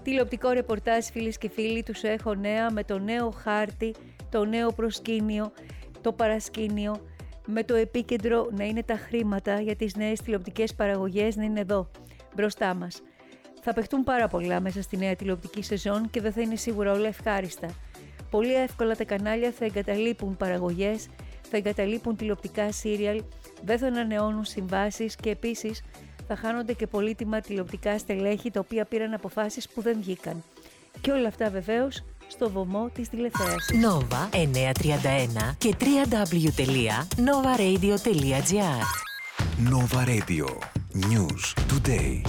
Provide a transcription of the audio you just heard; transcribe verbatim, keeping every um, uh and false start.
Τηλεοπτικό ρεπορτάζ, φίλες και φίλοι, τους έχω νέα με το νέο χάρτη, το νέο προσκήνιο, το παρασκήνιο, με το επίκεντρο να είναι τα χρήματα για τις νέες τηλεοπτικές παραγωγές να είναι εδώ, μπροστά μας. Θα παιχτούν πάρα πολλά μέσα στη νέα τηλεοπτική σεζόν και δεν θα είναι σίγουρα όλα ευχάριστα. Πολύ εύκολα τα κανάλια θα εγκαταλείπουν παραγωγές, θα εγκαταλείπουν τηλεοπτικά σύριαλ, δεν θα ανανεώνουν συμβάσεις και επίσης θα χάνονται και πολύτιμα τηλεοπτικά στελέχη τα οποία πήραν αποφάσεις που δεν βγήκαν. Και όλα αυτά βεβαίως στο βωμό της τηλεθέασης. Nova εννιακόσια τριάντα ένα και double-u double-u double-u τελεία nova radio τελεία gr. Nova Radio. News Today.